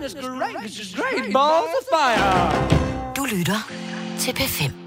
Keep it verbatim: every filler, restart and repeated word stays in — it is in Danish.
Goodness gracious, great balls of fire! Du lytter til P fem.